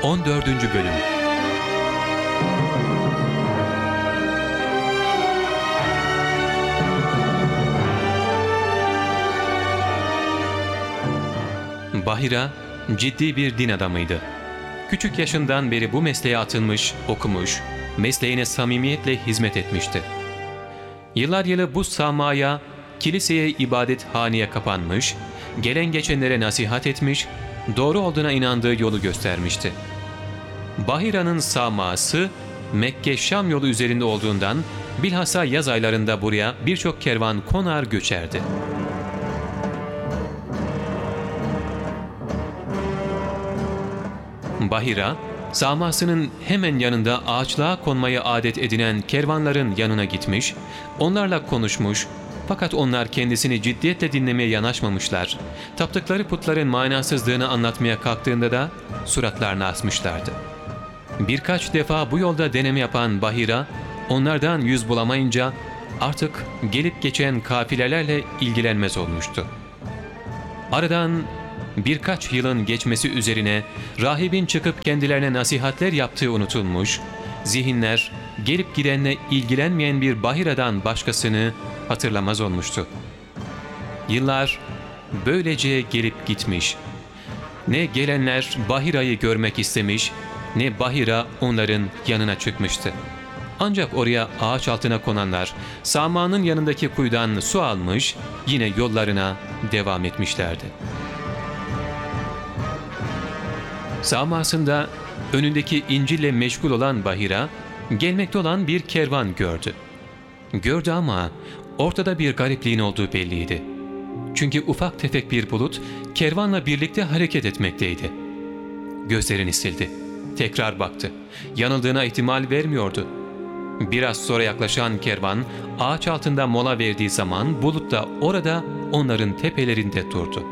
14. Bölüm. Bahira ciddi bir din adamıydı. Küçük yaşından beri bu mesleğe atılmış, okumuş, mesleğine samimiyetle hizmet etmişti. Yıllar yılı bu samaya, kiliseye, ibadethaneye kapanmış, gelen geçenlere nasihat etmiş, doğru olduğuna inandığı yolu göstermişti. Bahira'nın saması Mekke-Şam yolu üzerinde olduğundan bilhassa yaz aylarında buraya birçok kervan konar göçerdi. Bahira, samasının hemen yanında ağaçlığa konmayı adet edinen kervanların yanına gitmiş, onlarla konuşmuş, fakat onlar kendisini ciddiyetle dinlemeye yanaşmamışlar. Taptıkları putların manasızlığını anlatmaya kalktığında da suratlarını asmışlardı. Birkaç defa bu yolda deneme yapan Bahira, onlardan yüz bulamayınca artık gelip geçen kafilelerle ilgilenmez olmuştu. Aradan birkaç yılın geçmesi üzerine rahibin çıkıp kendilerine nasihatler yaptığı unutulmuş, zihinler gelip gidenle ilgilenmeyen bir Bahira'dan başkasını hatırlamaz olmuştu. Yıllar böylece gelip gitmiş. Ne gelenler Bahira'yı görmek istemiş, ne Bahira onların yanına çıkmıştı. Ancak oraya ağaç altına konanlar samanın yanındaki kuyudan su almış, yine yollarına devam etmişlerdi. Samasında önündeki İncil'le meşgul olan Bahira, gelmekte olan bir kervan gördü. Gördü ama ortada bir garipliğin olduğu belliydi. Çünkü ufak tefek bir bulut kervanla birlikte hareket etmekteydi. Gözlerini sildi. Tekrar baktı. Yanıldığına ihtimal vermiyordu. Biraz sonra yaklaşan kervan ağaç altında mola verdiği zaman bulut da orada onların tepelerinde durdu.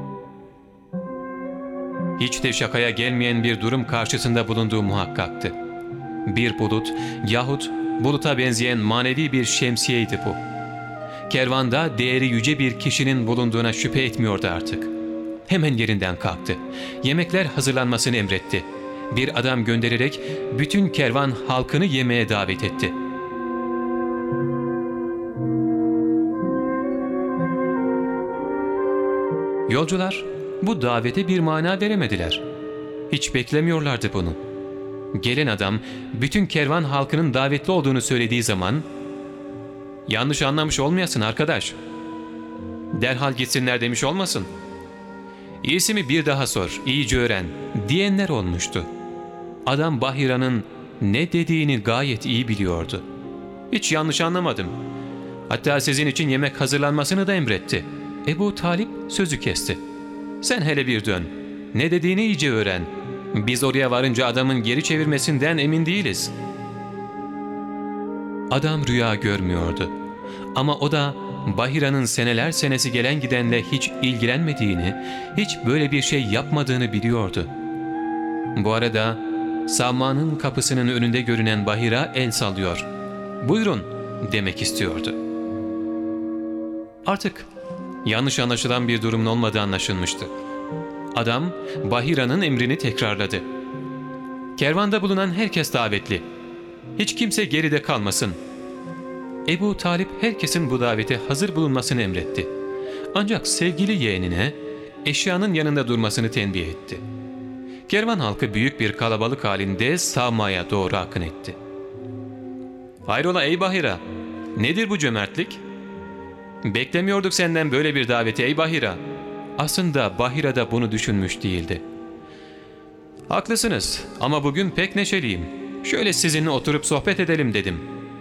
Hiç de şakaya gelmeyen bir durum karşısında bulunduğu muhakkaktı. Bir bulut yahut buluta benzeyen manevi bir şemsiyeydi bu. Kervanda değeri yüce bir kişinin bulunduğuna şüphe etmiyordu artık. Hemen yerinden kalktı. Yemekler hazırlanmasını emretti. Bir adam göndererek bütün kervan halkını yemeğe davet etti. Yolcular bu davete bir mana veremediler. Hiç beklemiyorlardı bunu. Gelen adam bütün kervan halkının davetli olduğunu söylediği zaman "Yanlış anlamış olmayasın arkadaş. Derhal gitsinler demiş olmasın. İyisi mi bir daha sor, iyice öğren" diyenler olmuştu. Adam Bahira'nın ne dediğini gayet iyi biliyordu. "Hiç yanlış anlamadım. Hatta sizin için yemek hazırlanmasını da emretti." Ebu Talip sözü kesti. "Sen hele bir dön. Ne dediğini iyice öğren. Biz oraya varınca adamın geri çevirmesinden emin değiliz." Adam rüya görmüyordu. Ama o da Bahira'nın seneler senesi gelen gidenle hiç ilgilenmediğini, hiç böyle bir şey yapmadığını biliyordu. Bu arada samanın kapısının önünde görünen Bahira el sallıyor. "Buyurun" demek istiyordu. Artık yanlış anlaşılan bir durumun olmadığı anlaşılmıştı. Adam Bahira'nın emrini tekrarladı. "Kervanda bulunan herkes davetli. Hiç kimse geride kalmasın." Ebu Talip herkesin bu davete hazır bulunmasını emretti. Ancak sevgili yeğenine eşyanın yanında durmasını tembih etti. Kervan halkı büyük bir kalabalık halinde Sama'ya doğru akın etti. "Hayrola ey Bahira, nedir bu cömertlik? Beklemiyorduk senden böyle bir daveti ey Bahira." Aslında Bahira da bunu düşünmüş değildi. "Haklısınız ama bugün pek neşeliyim. Şöyle sizinle oturup sohbet edelim dedim."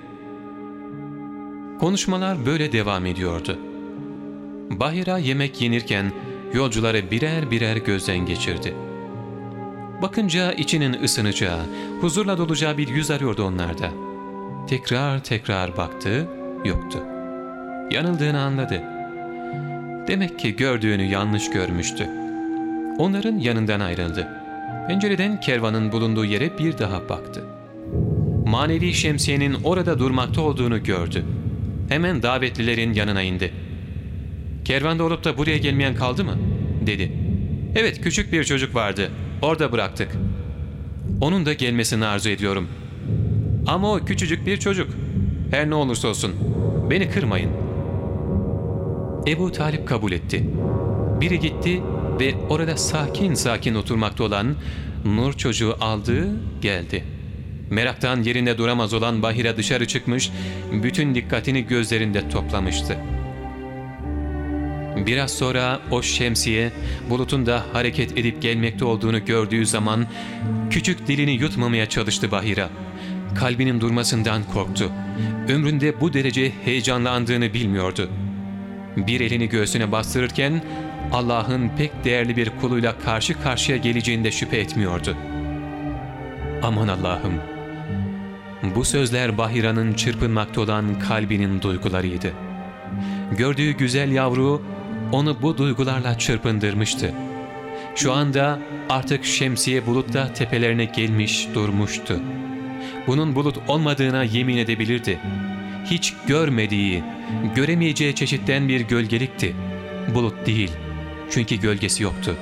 Konuşmalar böyle devam ediyordu. Bahira yemek yenirken yolcuları birer birer gözden geçirdi. Bakınca içinin ısınacağı, huzurla dolacağı bir yüz arıyordu onlarda. Tekrar tekrar baktı, yoktu. Yanıldığını anladı. Demek ki gördüğünü yanlış görmüştü. Onların yanından ayrıldı. Pencereden kervanın bulunduğu yere bir daha baktı. Manevi şemsiyenin orada durmakta olduğunu gördü. Hemen davetlilerin yanına indi. "Kervanda olup da buraya gelmeyen kaldı mı?" dedi. "Evet, küçük bir çocuk vardı. Orada bıraktık." Onun da gelmesini arzu ediyorum. Ama o küçücük bir çocuk. Her ne olursa olsun beni kırmayın. Ebu Talip kabul etti. Biri gitti ve orada sakin sakin oturmakta olan Nur çocuğu aldı, geldi. Meraktan yerinde duramaz olan Bahira dışarı çıkmış, bütün dikkatini gözlerinde toplamıştı. Biraz sonra o şemsiye bulutun da hareket edip gelmekte olduğunu gördüğü zaman küçük dilini yutmamaya çalıştı Bahira. Kalbinin durmasından korktu. Ömründe bu derece heyecanlandığını bilmiyordu. Bir elini göğsüne bastırırken Allah'ın pek değerli bir kuluyla karşı karşıya geleceğinde şüphe etmiyordu. Aman Allah'ım! Bu sözler Bahira'nın çırpınmakta olan kalbinin duygularıydı. Gördüğü güzel yavru onu bu duygularla çırpındırmıştı. Şu anda artık şemsiye bulutta tepelerine gelmiş durmuştu. Bunun bulut olmadığına yemin edebilirdi. Hiç görmediği, göremeyeceği çeşitten bir gölgelikti. Bulut değil, çünkü gölgesi yoktu.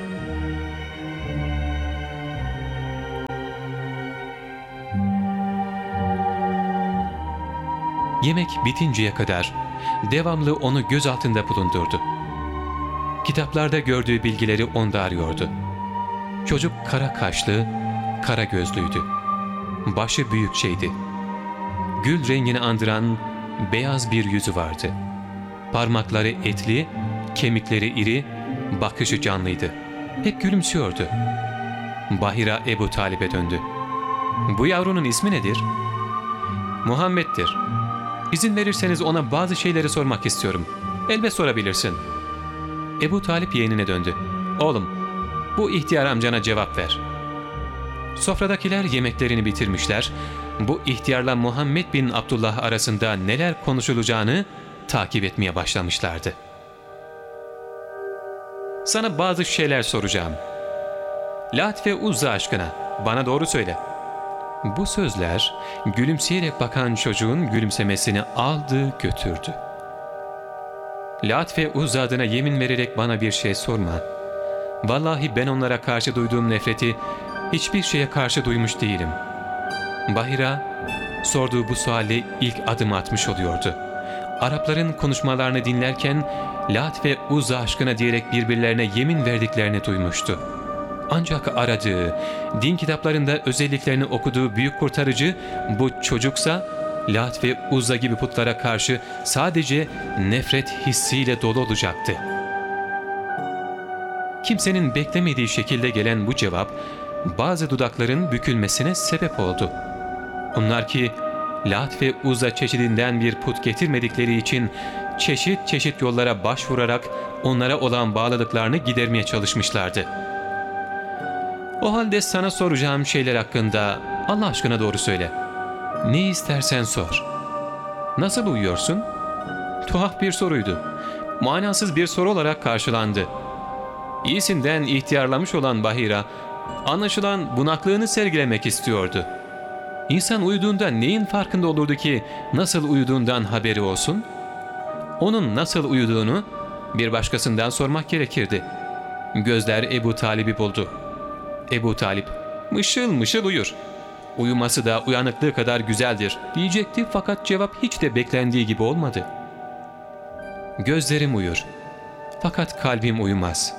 Yemek bitinceye kadar devamlı onu göz altında bulundurdu. Kitaplarda gördüğü bilgileri onda arıyordu. Çocuk kara kaşlı, kara gözlüydü. Başı büyük şeydi. Gül rengini andıran beyaz bir yüzü vardı. Parmakları etli, kemikleri iri, bakışı canlıydı. Hep gülümsüyordu. Bahira Ebu Talib'e döndü. "Bu yavrunun ismi nedir?" "Muhammed'dir. İzin verirseniz ona bazı şeyleri sormak istiyorum." "Elbet sorabilirsin." Ebu Talip yeğenine döndü. "Oğlum, bu ihtiyar amcana cevap ver." Sofradakiler yemeklerini bitirmişler. Bu ihtiyarla Muhammed bin Abdullah arasında neler konuşulacağını takip etmeye başlamışlardı. "Sana bazı şeyler soracağım. Lat ve Uzza aşkına bana doğru söyle." Bu sözler gülümseyerek bakan çocuğun gülümsemesini aldı götürdü. "Lat ve Uzza adına yemin vererek bana bir şey sorma. Vallahi ben onlara karşı duyduğum nefreti hiçbir şeye karşı duymuş değilim." Bahira sorduğu bu sualle ilk adım atmış oluyordu. Arapların konuşmalarını dinlerken Lat ve Uzza aşkına diyerek birbirlerine yemin verdiklerini duymuştu. Ancak aradığı, din kitaplarında özelliklerini okuduğu büyük kurtarıcı bu çocuksa Lat ve Uzza gibi putlara karşı sadece nefret hissiyle dolu olacaktı. Kimsenin beklemediği şekilde gelen bu cevap bazı dudakların bükülmesine sebep oldu. Onlar ki Lat ve Uzza çeşidinden bir put getirmedikleri için çeşit çeşit yollara başvurarak onlara olan bağlılıklarını gidermeye çalışmışlardı. "O halde sana soracağım şeyler hakkında Allah aşkına doğru söyle. Ne istersen sor." "Nasıl uyuyorsun?" Tuhaf bir soruydu. Manasız bir soru olarak karşılandı. İyisinden ihtiyarlamış olan Bahira, anlaşılan bunaklığını sergilemek istiyordu. İnsan uyuduğunda neyin farkında olurdu ki nasıl uyuduğundan haberi olsun? Onun nasıl uyuduğunu bir başkasından sormak gerekirdi. Gözler Ebu Talib'i buldu. Ebu Talip, "Mışıl mışıl uyur. Uyuması da uyanıklığı kadar güzeldir," diyecekti fakat cevap hiç de beklendiği gibi olmadı. "Gözlerim uyur. Fakat kalbim uyumaz."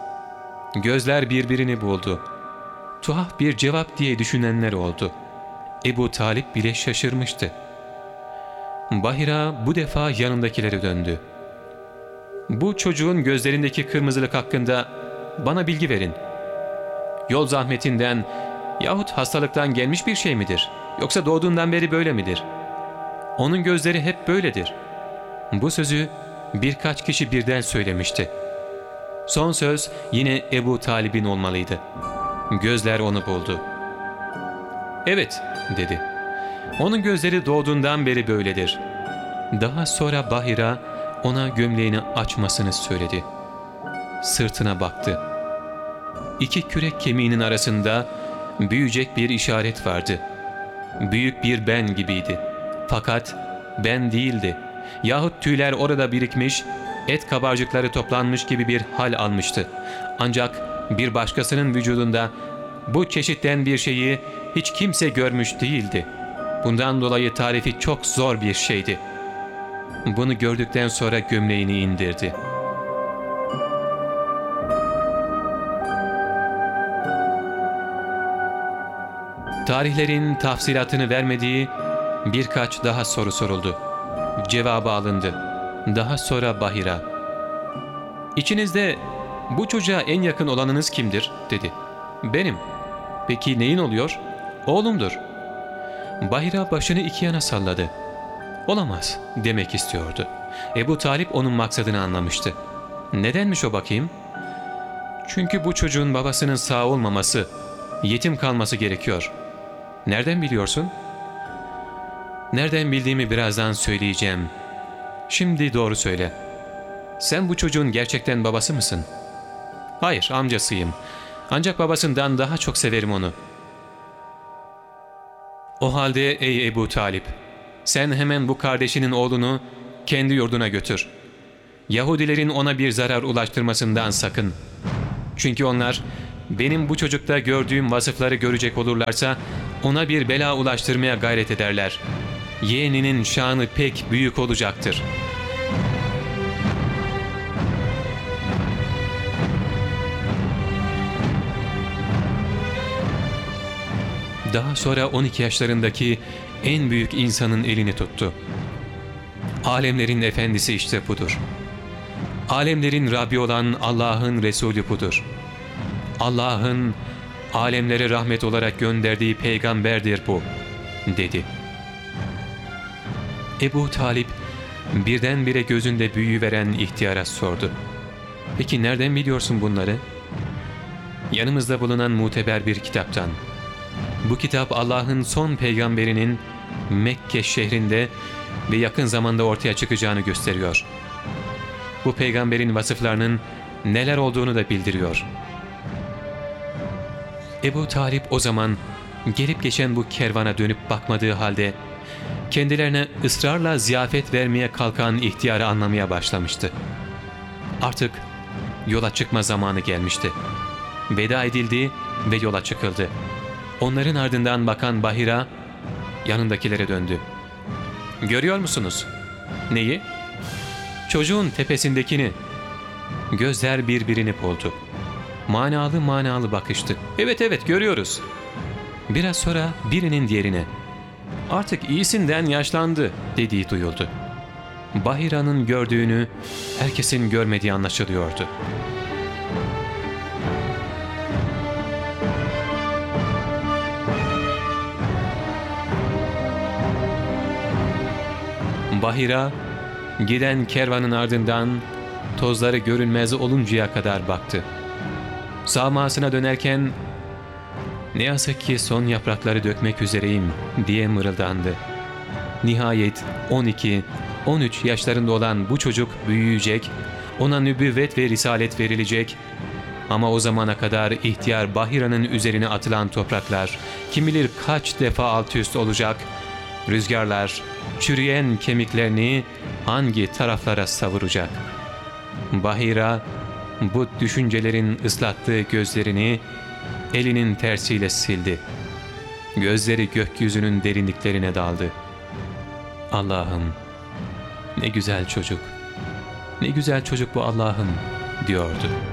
Gözler birbirini buldu. Tuhaf bir cevap diye düşünenler oldu. Ebu Talip bile şaşırmıştı. Bahira bu defa yanındakilere döndü. "Bu çocuğun gözlerindeki kırmızılık hakkında bana bilgi verin. Yol zahmetinden yahut hastalıktan gelmiş bir şey midir? Yoksa doğduğundan beri böyle midir? Onun gözleri hep böyledir." Bu sözü birkaç kişi birden söylemişti. Son söz yine Ebu Talib'in olmalıydı. Gözler onu buldu. "Evet," dedi. "Onun gözleri doğduğundan beri böyledir." Daha sonra Bahira ona gömleğini açmasını söyledi. Sırtına baktı. İki kürek kemiğinin arasında büyüyecek bir işaret vardı. Büyük bir ben gibiydi. Fakat ben değildi. Yahut tüyler orada birikmiş, et kabarcıkları toplanmış gibi bir hal almıştı. Ancak bir başkasının vücudunda Bu çeşitten bir şeyi hiç kimse görmüş değildi. Bundan dolayı tarifi çok zor bir şeydi. Bunu gördükten sonra gömleğini indirdi. Tarihlerin tafsilatını vermediği birkaç daha soru soruldu. Cevabı alındı. Daha sonra Bahira, "İçinizde bu çocuğa en yakın olanınız kimdir?" dedi. "Benim." "Peki neyin oluyor?" "Oğlumdur." Bahira başını iki yana salladı. "Olamaz," demek istiyordu. Ebu Talip onun maksadını anlamıştı. "Nedenmiş o bakayım?" "Çünkü bu çocuğun babasının sağ olmaması, yetim kalması gerekiyor." "Nereden biliyorsun?" "Nereden bildiğimi birazdan söyleyeceğim. Şimdi doğru söyle. Sen bu çocuğun gerçekten babası mısın?" "Hayır, amcasıyım. Ancak babasından daha çok severim onu." "O halde ey Ebu Talip, sen hemen bu kardeşinin oğlunu kendi yurduna götür. Yahudilerin ona bir zarar ulaştırmasından sakın. Çünkü onlar benim bu çocukta gördüğüm vasıfları görecek olurlarsa ona bir bela ulaştırmaya gayret ederler. Yeğeninin şanı pek büyük olacaktır." Daha sonra 12 yaşlarındaki en büyük insanın elini tuttu. "Alemlerin efendisi işte budur. Alemlerin Rabbi olan Allah'ın Resulü budur. Allah'ın alemlere rahmet olarak gönderdiği peygamberdir bu," dedi. Ebu Talip birdenbire gözünde büyüveren ihtiyara sordu. "Peki nereden biliyorsun bunları?" "Yanımızda bulunan muteber bir kitaptan. Bu kitap Allah'ın son peygamberinin Mekke şehrinde ve yakın zamanda ortaya çıkacağını gösteriyor. Bu peygamberin vasıflarının neler olduğunu da bildiriyor." Ebu Talip o zaman gelip geçen bu kervana dönüp bakmadığı halde kendilerine ısrarla ziyafet vermeye kalkan ihtiyarı anlamaya başlamıştı. Artık yola çıkma zamanı gelmişti. Veda edildi ve yola çıkıldı. Onların ardından bakan Bahira yanındakilere döndü. "Görüyor musunuz?" "Neyi?" "Çocuğun tepesindekini." Gözler birbirini buldu. Manalı manalı bakıştı. "Evet evet, görüyoruz." Biraz sonra birinin diğerine, "Artık iyisinden yaşlandı," dediği duyuldu. Bahira'nın gördüğünü herkesin görmediği anlaşılıyordu. Bahira giden kervanın ardından tozları görünmez oluncaya kadar baktı. Sağmasına dönerken "Ne yazık ki son yaprakları dökmek üzereyim," diye mırıldandı. Nihayet 12-13 yaşlarında olan bu çocuk büyüyecek, ona nübüvvet ve risalet verilecek. Ama o zamana kadar ihtiyar Bahira'nın üzerine atılan topraklar kim bilir kaç defa alt üst olacak. Rüzgarlar çürüyen kemiklerini hangi taraflara savuracak? Bahira bu düşüncelerin ıslattığı gözlerini elinin tersiyle sildi. Gözleri gökyüzünün derinliklerine daldı. "Allah'ım, ne güzel çocuk, ne güzel çocuk bu Allah'ım," diyordu.